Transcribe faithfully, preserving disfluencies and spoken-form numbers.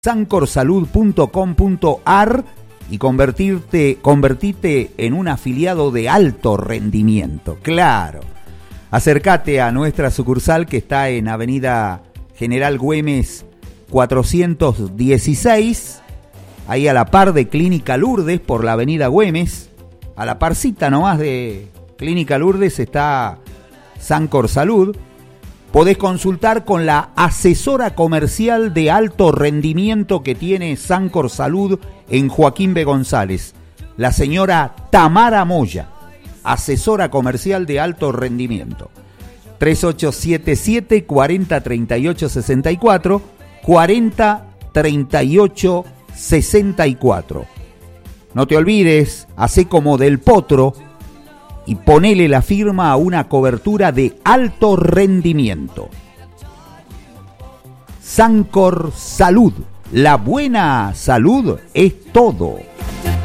sancor salud punto com punto ar y convertirte, convertirte en un afiliado de alto rendimiento. Claro. Acércate a nuestra sucursal que está en Avenida General Güemes cuatrocientos dieciséis, ahí a la par de Clínica Lourdes por la Avenida Güemes, a la parcita nomás de Clínica Lourdes está Sancor Salud. Podés consultar con la asesora comercial de alto rendimiento que tiene Sancor Salud en Joaquín B. González, la señora Tamara Moya, asesora comercial de alto rendimiento. tres ocho siete siete, cuatro cero, tres ocho seis cuatro, cuatro cero, tres ocho seis cuatro. No te olvides, hacé como Del Potro y ponele la firma a una cobertura de alto rendimiento. Sancor Salud. La buena salud es todo.